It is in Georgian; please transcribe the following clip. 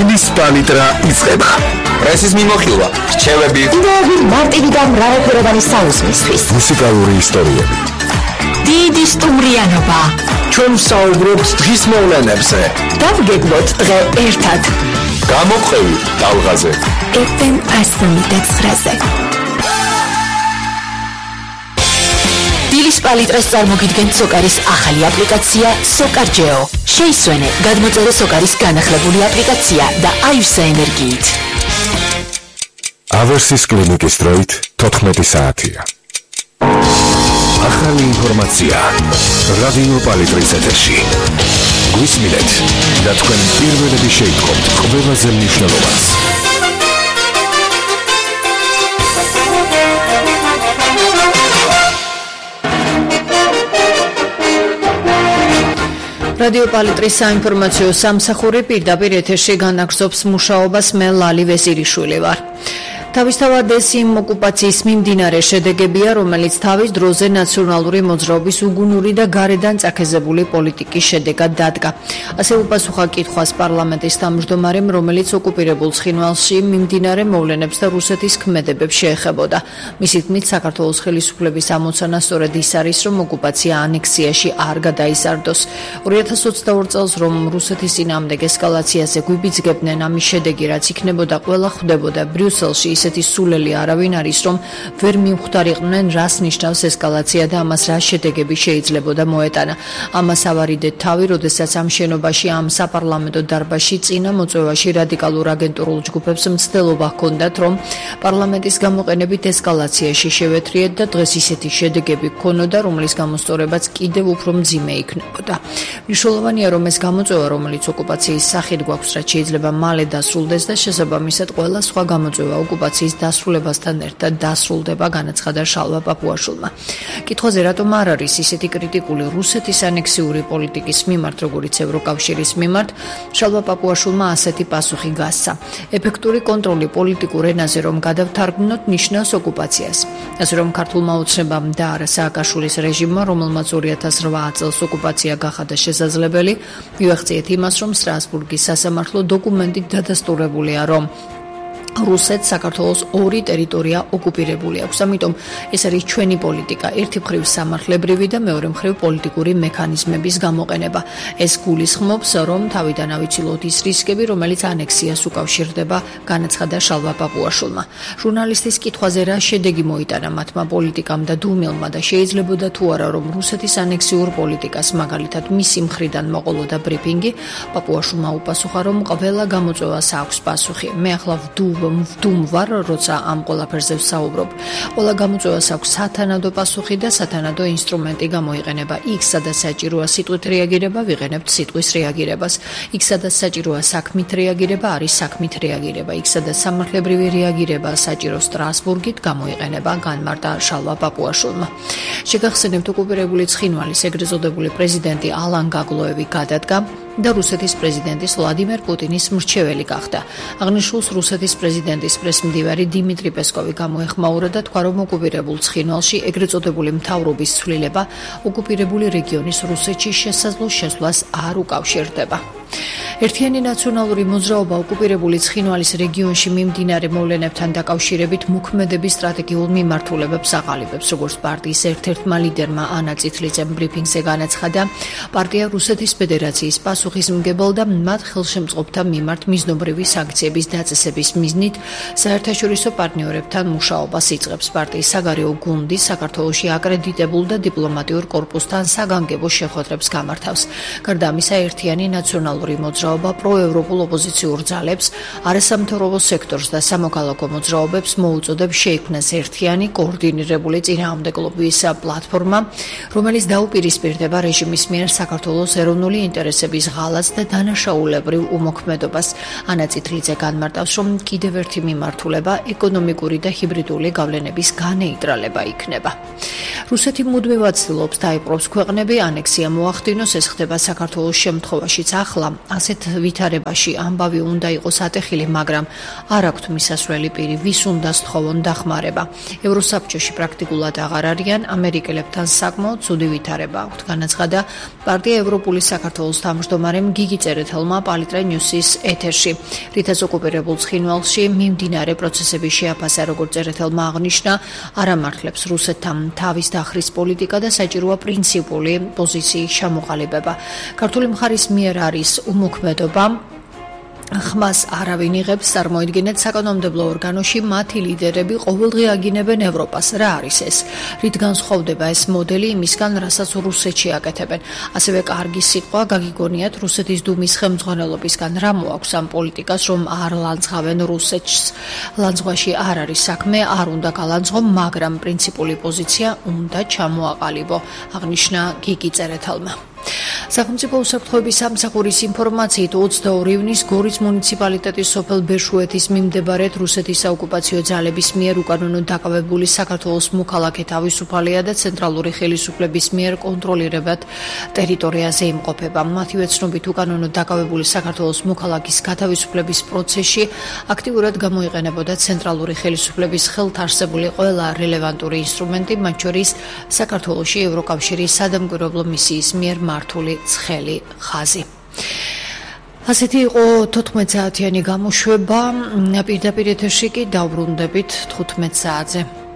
დილის პალიტრა იწყება. პრესის მიმოხილვა, რჩევები, ვიდეოები მარტივი და მრავალფეროვანი საუზმისთვის. მუსიკალური ისტორიები. დიდი სტუმრიანობა. ჩვენ ვსაუბრობთ დღის მოვლენებზე. დავგეგმოთ დღე ერთად. გამოყევი ტალღაზე. FM 109-ზე. დილის პალიტრას წარმოგიდგენთ სოკარის ახალი აპლიკაცია SOCAR-GEO. შეისვენე, გადმოწერე სოკარის განახლებული აპლიკაცია და აივსე ენერგიით. ავერსის კლინიკის დროით 14 საათია. ახალი ინფორმაცია რადიო პალიტრის ეთერში. გვისმინეთ და თქვენ პირველები შეიტყობთ ყველაზე მნიშვნელოვანს. რადიო პალიტრის საინფორმაციო სამსახური პირდაპირ ეთერში განაგრძობს მუშაობას. მე ლალი ვეზირიშვილი ვარ. თავისთავად ეს იმ ოკუპაციის მიმდინარე შედეგებია, რომელიც თავის დროზე ნაციონალური მოძრაობის უგუნური და გარედან წაქეზებული პოლიტიკის შედეგად დადგა. ასე უპასუხა კითხვას პარლამენტის თავმჯდომარემ, რომელიც ოკუპირებულ ცხინვალში მიმდინარე მოვლენებს და რუსეთის ქმედებებს შეეხებოდა. მისი თქმით, საქართველოს ხელისუფლების ამოცანა სწორედ ის არის, რომ ოკუპაცია ანექსიაში არ გადაიზარდოს. 2022 წელს, რომ რუსეთის წინააღმდეგ ესკალაციაზე გვიბიძგებდნენ, ამის შედეგი რაც იქნებოდა, ყველა ხვდებოდა. ბრიუსელში ისეთი სულელი არავინ არის, რომ ვერ მიხვდარიყვნენ, რას ნიშნავს ესკალაცია და ამას რა შედეგები შეიძლებოდა მოეტანა. ამას ავარიდეთ თავი, როდესაც ამ შენობაში, ამ საპარლამენტო დარბაზში წინა მოწვევაში რადიკალურ აგენტურულ ჯგუფებს მცდელობა ჰქონდათ, რომ პარლამენტის გამოყენებით ესკალაციაში შევეთრიეთ და დღეს ისეთი შედეგები ჰქონოდა, რომლის გამოსწორებაც კიდევ უფრო მძიმე იქნებოდა. მნიშვნელოვანია, რომ ეს გამოწვევა, რომელიც ოკუპაციის სახით გვაქვს, რაც შეიძლება მალე დასრულდეს და შესაბამისად ყველა სხვა გამოწვევა ოკუპაციის დასრულებასთან ერთად დასრულდება, განაცხადა შალვა პაპუაშვილმა. კითხვაზე, რატომ არ არის ისეთი კრიტიკული რუსეთის ანექსიური პოლიტიკის მიმართ, როგორც ევროკავშირის მიმართ, შალვა პაპუაშვილმა ასეთი პასუხი გასცა. ეფექტური კონტროლი პოლიტიკურ ენაზე რომ გადავთარგმნოთ, ნიშნავს ოკუპაციას. ასე რომ ქართულმა ოცნებამ და სააკაშვილის რეჟიმმა, რომელმაც 2008 წელს ოკუპაცია გახადა შესაძლებელი, მივახციეთ იმას, რომ სტრასბურგის სასამართლო დოკუმენტით დადასტურებულია, რომ რუსეთს საქართველოს ორი ტერიტორია ოკუპირებული აქვს. ამიტომ ეს არის ჩვენი პოლიტიკა, ერთი მხრივ სამართლებრივი და მეორე მხრივ პოლიტიკური მექანიზმების გამოყენება. ეს გულისხმობს, რომ თავიდან ავიცილოთ ის რისკები, რომელიც ანექსიას უკავშირდება, განაცხადა შალვა პაპუაშვილმა. ჟურნალისტის კითხვაზე, რა შედეგი მოიტანა მათმა პოლიტიკამ და დუმილმა და შეიძლებოდა თუ არა, რომ რუსეთის ანექსიურ პოლიტიკას მაგალითად მისი მხრიდან მოყოლოდა ბრიფინგი, პაპუაშვილმა უპასუხა, რომ ყველა გამოწვევას აქვს პასუხი. მე ახლა ვდუმვარ, როცა ამ ყველაფერზე ვსაუბრობ. ყველა გამოწვევას აქვს სათანადო პასუხი და სათანადო ინსტრუმენტი გამოიყენება. იქ, სადაც საჭიროა სიტყვით რეაგირება, ვიყენებთ სიტყვის რეაგირებას. იქ, სადაც საჭიროა საქმით რეაგირება, არის საქმით რეაგირება. იქ, სადაც სამართლებრივი რეაგირება საჭირო სტრასბურგით, გამოიყენება, განმარტა შალვა პაპუაშვილმა. შეგახსენებთ, ოკუპირებული ცხინვალის ეგრეთ წოდებული პრეზიდენტი ალან გაგლოევი გადადგა და რუსეთის პრეზიდენტის ვლადიმერ პუტინის მრჩეველი გახდა. აღნიშნულს რუსეთის პრეზიდენტის პრესმდივარი დიმიტრი პესკოვი გამოეხმაურა და თქვა, რომ ოკუპირებულ ცხინვალში ეგრეთ წოდებული მთავრობის ცვლილება ოკუპირებული რეგიონის რუსეთში შესაძლო შესვლას არ უკავშირდება. ერთიანი ნაციონალური მოძრაობა ოკუპირებული ცხინვალის რეგიონში მიმდინარე მოვლენებთან დაკავშირებით მოქმედების სტრატეგიულ მიმართულებებს აყალიბებს, როგორც პარტიის ერთ-ერთმა ლიდერმა ანა წითლიძემ ბრიფინგზე განაცხადა. პარტია რუსეთის ფედერაციის პასუხისმგებელ და მათ ხელშემწყობთა მიმართ მიზნობრივი სანქციების დაწესების მიზნით საერთაშორისო პარტნიორებთან მუშაობას იწყებს. პარტიის საგარეო გუნდი საქართველოში აკრედიტებულ და დიპლომატიურ კორპუსთან საგანგებო შეხვედრებს გამართავს. გარდა ამისა, ერთიანი ნაციონალური მოძრაობა პროევროპულ ოპოზიციურ ძალებს, არასამთავრობო სექტორს და სამოქალაქო მოძრაობებს მოუწოდებს შეიქმნას ერთიანი კოორდინირებული წინააღმდეგობის პლატფორმა, რომელიც დაუპირისპირდება რეჟიმის მიერ საქართველოს ეროვნული ინტერესების ღალატს და დანაშაულებრივ უმოქმედობას. ანა წითლიძე განმარტავს, რომ კიდევ ერთი მიმართულება ეკონომიკური და ჰიბრიდული გავლენების განეიტრალება იქნება. რუსეთი მუდმივად ცდილობს დაიპყროს ქვეყნები, ანექსია მოახდინოს, ეს ხდება საქართველოს შემთხვევაშიც ახლა. ასეთ ვითარებაში ამბავი უნდა იყოს ატეხილი, მაგრამ არ აქვთ მისასვლელი პირი, ვის უნდა სთხოვონ დახმარება. ევროსაბჭოში პრაქტიკულად აღარ არიან, ამერიკელებთან საკმაოდ ცუდი ვითარება აქვთ, განაცხადა პარტია ევროპული საქართველოს თავმჯდომარემ გიგი წერეთელმა პალიტრა ნიუსის ეთერში. რითაც ოკუპირებულ ცხინვალში მიმდინარე პროცესები შეაფასა, როგორც წერეთელმა აღნიშნა, არ ამართლებს რუსეთთან თავის დახრის პოლიტიკა და საჭიროა პრინციპული პოზიციის ჩამოყალიბება. ქართული მხარის მიერ არის უმოქმედობა, ხმას არავინ იღებს, წარმოიდგინეთ საკანონმდებლო ორგანოში მათი ლიდერები ყოველდღე აგინებენ ევროპას. რა არის ეს? რით განსხვავდება ეს მოდელი იმისგან, რასაც რუსეთში აკეთებენ? ასევე კარგი სიტყვა გაგიგონიათ რუსეთის დუმის ხელმძღვანელობისგან, რა მოაქვს ამ პოლიტიკას, რომ არ ლანძღავენ რუსეთს? ლანძღვაში არ არის საქმე, არ უნდა გალანძღო, მაგრამ პრინციპული პოზიცია უნდა ჩამოაყალიბო, აღნიშნა გიგი წერეთელმა. სახელმწიფო უსაფრთხოების სამსახურის ინფორმაციით 22 ივნის გორის მუნიციპალიტეტის სოფელ ბერშუეთის მიმდებარედ რუსეთის საოკუპაციო ძალების მიერ უკანონოდ დაკავებული საქართველოს მოქალაქე თავისუფალია და ცენტრალური ხელისუფლების მიერ კონტროლირებად ტერიტორიაზე იმყოფება. მათივე ცნობით უკანონოდ დაკავებული საქართველოს მოქალაქის გათავისუფლების პროცესში აქტიურად გამოიყენებოდა ცენტრალური ხელისუფლების ხელთ არსებული ყველა რელევანტური ინსტრუმენტი, მათ შორის საქართველოში ევროკავშირის სადამკვირვებლო მისიის მიერ მართული ცხელი ხაზი. ასეთი იყო 14 საათიანი გამოშვება, პირდაპირ ეთერში კი დავბრუნდებით 15 საათზე.